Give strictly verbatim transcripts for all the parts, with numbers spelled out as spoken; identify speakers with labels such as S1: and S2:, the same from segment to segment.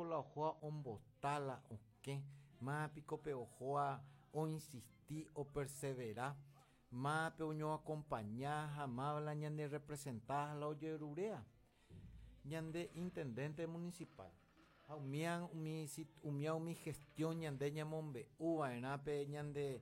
S1: pico la ojoa ombotala o qué, más pico pe ojoa o insistí o perseverar, más pe oño acompañar, jamás la ñande representar la oyerurea, ñande intendente municipal. Umian mi sit umia mi gestión ñande ñamombe uva enape ñande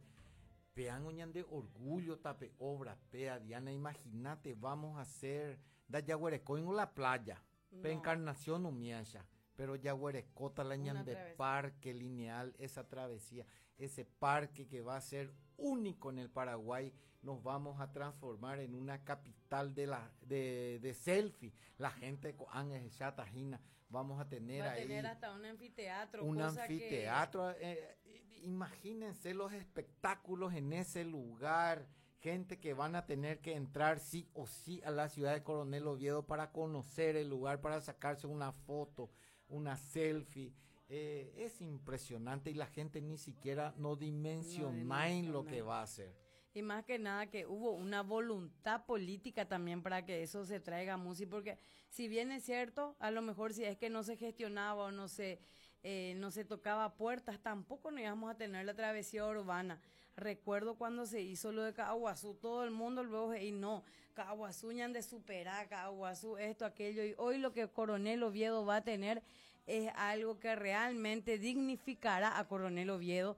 S1: pean ñande orgullo tape obra pea Diana, imagínate, vamos a hacer da Yaguareco en la playa no. Pe Encarnación umiacha, pero Yaguarecota la ñande parque lineal, esa travesía, ese parque que va a ser único en el Paraguay, nos vamos a transformar en una capital de la de, de selfie, la gente con ángeles chatajina, vamos a tener
S2: va a
S1: ahí
S2: tener hasta un anfiteatro,
S1: un
S2: cosa
S1: anfiteatro,
S2: que...
S1: eh, imagínense los espectáculos en ese lugar, gente que van a tener que entrar sí o sí a la ciudad de Coronel Oviedo para conocer el lugar, para sacarse una foto, una selfie. Eh, es impresionante y la gente ni siquiera no dimensiona no lo que va a hacer.
S2: Y más que nada que hubo una voluntad política también para que eso se traiga a Musi, porque si bien es cierto, a lo mejor si es que no se gestionaba o no se, eh, no se tocaba puertas, tampoco no íbamos a tener la travesía urbana. Recuerdo cuando se hizo lo de Caguazú, todo el mundo luego, y no, Caguazú ñan de superar, Caguazú esto, aquello, y hoy lo que Coronel Oviedo va a tener es algo que realmente dignificará a Coronel Oviedo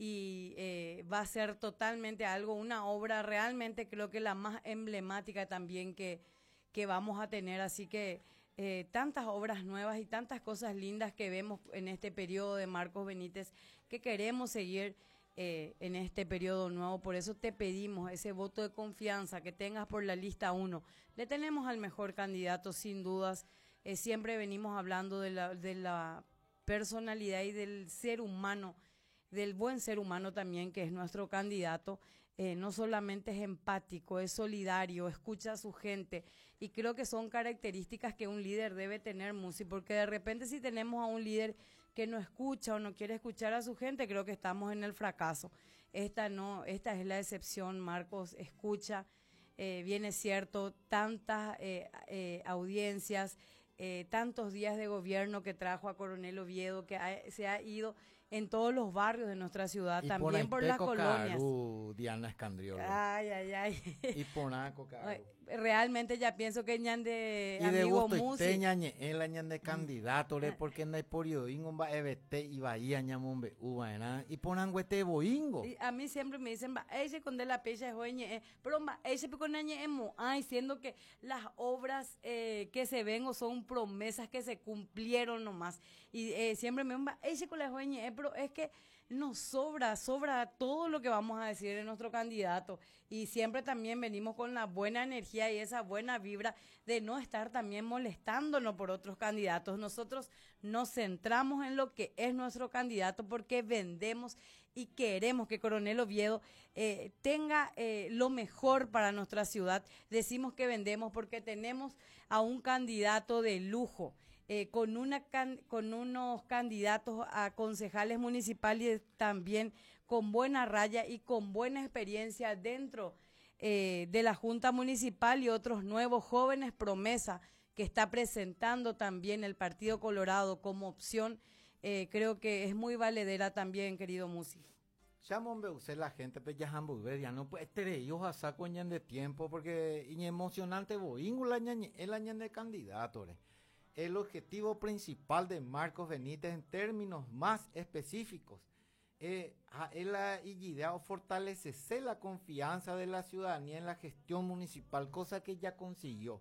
S2: y eh, va a ser totalmente algo, una obra realmente creo que la más emblemática también que, que vamos a tener, así que eh, tantas obras nuevas y tantas cosas lindas que vemos en este periodo de Marcos Benítez que queremos seguir eh, en este periodo nuevo, por eso te pedimos ese voto de confianza que tengas por la lista uno, le tenemos al mejor candidato sin dudas, eh, siempre venimos hablando de la, de la personalidad y del ser humano, del buen ser humano también, que es nuestro candidato, eh, no solamente es empático, es solidario, escucha a su gente, y creo que son características que un líder debe tener, Musi, porque de repente si tenemos a un líder que no escucha o no quiere escuchar a su gente, creo que estamos en el fracaso. Esta no, esta es la excepción, Marcos escucha, eh, bien es cierto, tantas eh, eh, audiencias, eh, tantos días de gobierno que trajo a Coronel Oviedo, que ha, se ha ido en todos los barrios de nuestra ciudad, y también por, por las colonias.
S1: Caru, Diana Escandriolo.
S2: Ay, ay, ay.
S1: Y Ponaco, Caru.
S2: Realmente ya pienso que ñan de
S1: y
S2: amigo
S1: de
S2: Musi.
S1: Y ñañe, el ñan de candidato, le porque anda por yoingo va ebete y bahía ñamombe uva ena y ponan huete boingo.
S2: Y a mí siempre me dicen, va, ese con de la pecha es oñe, pero va, ese con ñe emo, ay, siendo que las obras eh, que se ven o son promesas que se cumplieron nomás. Y eh, siempre me dicen, va, ese con la oñe, pero es que nos sobra, sobra todo lo que vamos a decir de nuestro candidato. Y siempre también venimos con la buena energía y esa buena vibra de no estar también molestándonos por otros candidatos. Nosotros nos centramos en lo que es nuestro candidato porque vendemos y queremos que Coronel Oviedo eh, tenga eh, lo mejor para nuestra ciudad. Decimos que vendemos porque tenemos a un candidato de lujo. Eh, con, una can, con unos candidatos a concejales municipales también con buena raya y con buena experiencia dentro eh, de la Junta Municipal y otros nuevos jóvenes promesa que está presentando también el Partido Colorado como opción. Eh, creo que es muy valedera también, querido Musi.
S1: Ya mombe usted la gente pues ya hamburgues ya no pues tere ellos a saco ñan de tiempo porque y emocionante boíngula ñan el añan de candidato. ¿eh? El objetivo principal de Marcos Benítez en términos más específicos eh, es la idea o fortalecerse la confianza de la ciudadanía en la gestión municipal, cosa que ya consiguió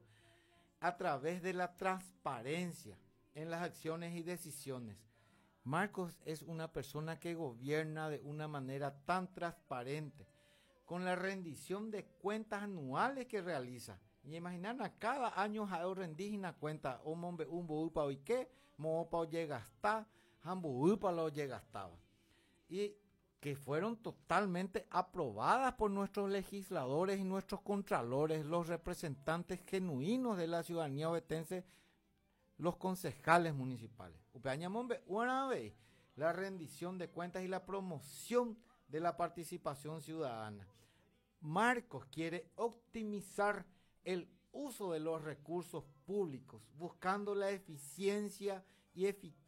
S1: a través de la transparencia en las acciones y decisiones. Marcos es una persona que gobierna de una manera tan transparente, con la rendición de cuentas anuales que realiza. Y imaginan a cada año a rendígena cuenta o mombe un buupa hoy que mo pa llega hasta hambuupa lo llega hasta y que fueron totalmente aprobadas por nuestros legisladores y nuestros contralores, los representantes genuinos de la ciudadanía ovetense, los concejales municipales. Upeaña mombe una vez la rendición de cuentas y la promoción de la participación ciudadana. Marcos quiere optimizar el uso de los recursos públicos, buscando la eficiencia y eficacia